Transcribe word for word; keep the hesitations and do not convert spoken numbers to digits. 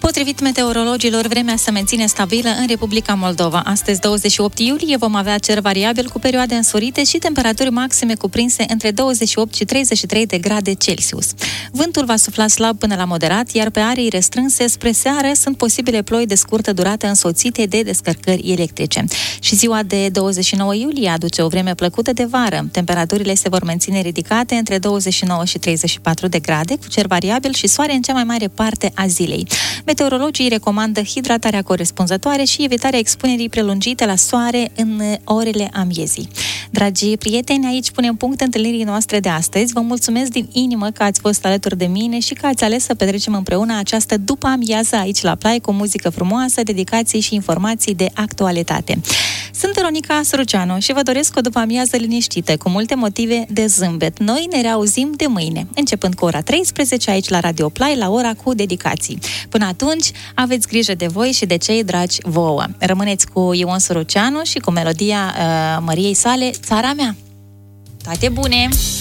Potrivit meteorologilor, vremea se menține stabilă în Republica Moldova. Astăzi, douăzeci și opt iulie, vom avea cer variabil cu perioade însorite și temperaturi maxime cuprinse între douăzeci și opt și treizeci și trei de grade Celsius. Vântul va sufla slab până la moderat, iar pe arii restrânse spre seară sunt posibile ploi de scurtă durată însoțite de descărcări electrice. Și ziua de douăzeci și nouă iulie aduce o vreme plăcută de vară. Temperaturile se vor menține ridicate între douăzeci și nouă și treizeci și patru de grade, cu cer variabil și soare în cea mai mare parte a zilei. Meteorologii recomandă hidratarea corespunzătoare și evitarea expunerii prelungite la soare în orele amiezii. Dragi prieteni, aici punem punct întâlnirii noastre de astăzi. Vă mulțumesc din inimă că ați fost alături de mine și că ați ales să petrecem împreună această după amiază aici la Play cu muzică frumoasă, dedicații și informații de actualitate. Sunt Veronica Săruceanu și vă doresc o după amiază liniștită, cu multe motive de zâmbet. Noi ne reauzim de mâine, începând cu ora treisprezece aici la Radio Play, la ora cu dedicații. Până atunci, aveți grijă de voi și de cei dragi vouă. Rămâneți cu Ion Săruceanu și cu melodia uh, Măriei sale, Țara mea. Toate bune!